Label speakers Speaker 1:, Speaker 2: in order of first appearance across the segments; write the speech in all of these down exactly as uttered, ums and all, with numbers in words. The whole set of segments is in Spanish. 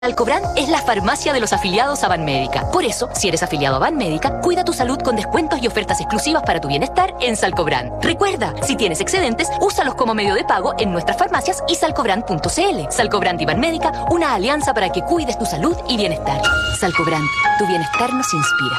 Speaker 1: Salcobrand es la farmacia de los afiliados a Banmédica. Por eso, si eres afiliado a Banmédica, cuida tu salud con descuentos y ofertas exclusivas para tu bienestar en Salcobrand. Recuerda, si tienes excedentes, úsalos como medio de pago en nuestras farmacias y salcobrand punto c l. Salcobrand y Banmédica, una alianza para que cuides tu salud y bienestar. Salcobrand, tu bienestar nos inspira.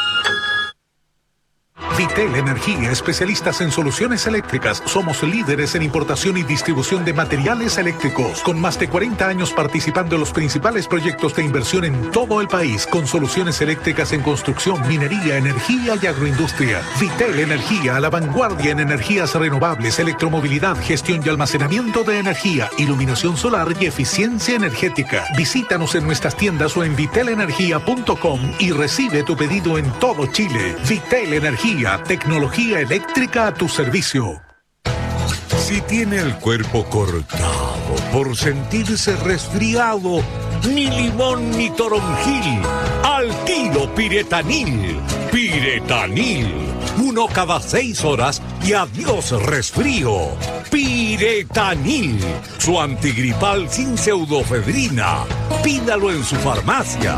Speaker 2: Vitel Energía, especialistas en soluciones eléctricas. Somos líderes en importación y distribución de materiales eléctricos, con más de cuarenta años participando en los principales proyectos de inversión en todo el país, con soluciones eléctricas en construcción, minería, energía y agroindustria. Vitel Energía, a la vanguardia en energías renovables, electromovilidad, gestión y almacenamiento de energía, iluminación solar y eficiencia energética. Visítanos en nuestras tiendas o en vitel energía punto com y recibe tu pedido en todo Chile. Vitel Energía, tecnología eléctrica a tu servicio.
Speaker 3: Si tiene el cuerpo cortado por sentirse resfriado, ni limón ni toronjil, al tiro Piretanil. Piretanil, uno cada seis horas y adiós resfrío. Piretanil, su antigripal sin pseudofedrina. Pídalo en su farmacia.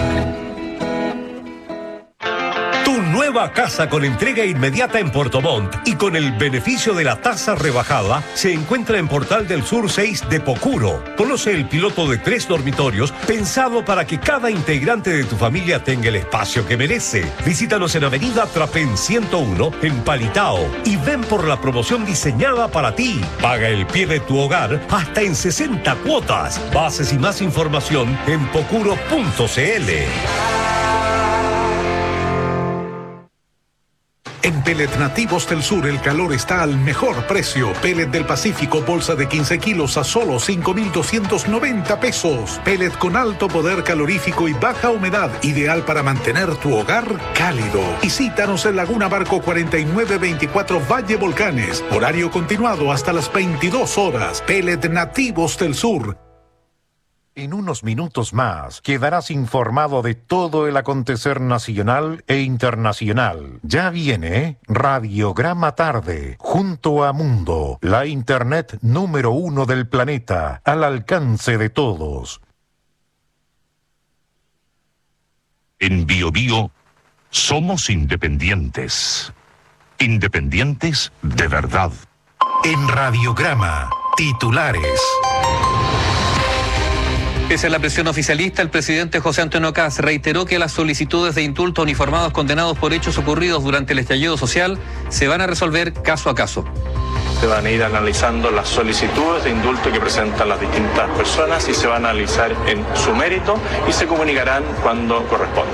Speaker 3: Nueva casa con entrega inmediata en Puerto Montt y con el beneficio de la tasa rebajada se encuentra en Portal del Sur seis de Pocuro. Conoce el piloto de tres dormitorios pensado para que cada integrante de tu familia tenga el espacio que merece. Visítanos en Avenida Trapén ciento uno en Palitao y ven por la promoción diseñada para ti. Paga el pie de tu hogar hasta en sesenta cuotas. Bases y más información en pocuro punto c l.
Speaker 2: En Pellet Nativos del Sur el calor está al mejor precio. Pellet del Pacífico, bolsa de quince kilos a solo cinco mil doscientos noventa pesos. Pellet con alto poder calorífico y baja humedad, ideal para mantener tu hogar cálido. Visítanos en Laguna Barco cuarenta y nueve veinticuatro Valle Volcanes. Horario continuado hasta las veintidós horas. Pellet Nativos del Sur.
Speaker 4: En unos minutos más quedarás informado de todo el acontecer nacional e internacional. Ya viene Radiograma Tarde, junto a Mundo, la internet número uno del planeta, al alcance de todos.
Speaker 5: En Bio Bio somos independientes. Independientes de verdad.
Speaker 4: En Radiograma, titulares.
Speaker 6: Pese a la presión oficialista, el presidente José Antonio Kast reiteró que las solicitudes de indulto a uniformados condenados por hechos ocurridos durante el estallido social se van a resolver caso a caso.
Speaker 7: Se van a ir analizando las solicitudes de indulto que presentan las distintas personas y se van a analizar en su mérito y se comunicarán cuando corresponda.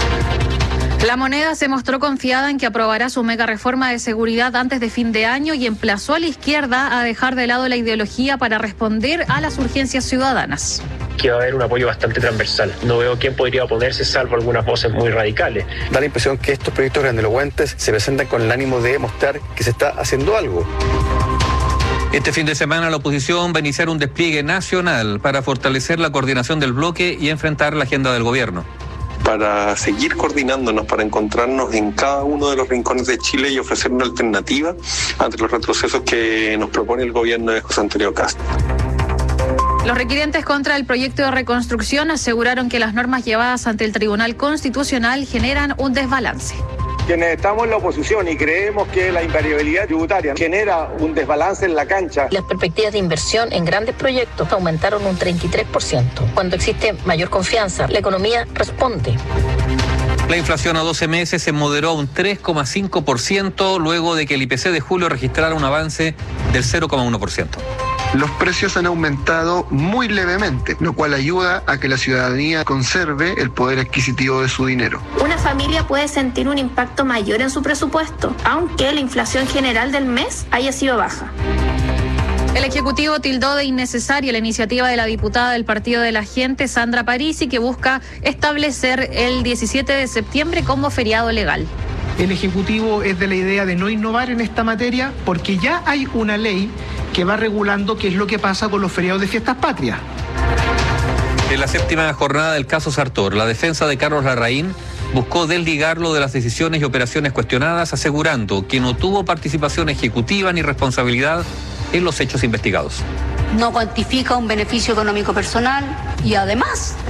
Speaker 8: La Moneda se mostró confiada en que aprobará su mega reforma de seguridad antes de fin de año y emplazó a la izquierda a dejar de lado la ideología para responder a las urgencias ciudadanas.
Speaker 9: Que va a haber un apoyo bastante transversal. No veo quién podría oponerse, salvo algunas voces muy radicales.
Speaker 10: Da la impresión que estos proyectos grandilocuentes se presentan con el ánimo de mostrar que se está haciendo algo.
Speaker 6: Este fin de semana la oposición va a iniciar un despliegue nacional para fortalecer la coordinación del bloque y enfrentar la agenda del gobierno.
Speaker 11: Para seguir coordinándonos, para encontrarnos en cada uno de los rincones de Chile y ofrecer una alternativa ante los retrocesos que nos propone el gobierno de José Antonio Kast.
Speaker 8: Los requirientes contra el proyecto de reconstrucción aseguraron que las normas llevadas ante el Tribunal Constitucional generan un desbalance.
Speaker 12: Quienes estamos en la oposición y creemos que la invariabilidad tributaria genera un desbalance en la cancha.
Speaker 13: Las perspectivas de inversión en grandes proyectos aumentaron un treinta y tres por ciento. Cuando existe mayor confianza, la economía responde.
Speaker 6: La inflación a doce meses se moderó a un tres coma cinco por ciento luego de que el I P C de julio registrara un avance del cero coma uno por ciento.
Speaker 14: Los precios han aumentado muy levemente, lo cual ayuda a que la ciudadanía conserve el poder adquisitivo de su dinero.
Speaker 15: Una familia puede sentir un impacto mayor en su presupuesto, aunque la inflación general del mes haya sido baja.
Speaker 8: El Ejecutivo tildó de innecesaria la iniciativa de la diputada del Partido de la Gente, Sandra Parisi, que busca establecer el diecisiete de septiembre como feriado legal.
Speaker 16: El Ejecutivo es de la idea de no innovar en esta materia porque ya hay una ley que va regulando qué es lo que pasa con los feriados de fiestas patrias.
Speaker 6: En la séptima jornada del caso Sartor, la defensa de Carlos Larraín buscó desligarlo de las decisiones y operaciones cuestionadas, asegurando que no tuvo participación ejecutiva ni responsabilidad en los hechos investigados.
Speaker 17: No cuantifica un beneficio económico personal, y además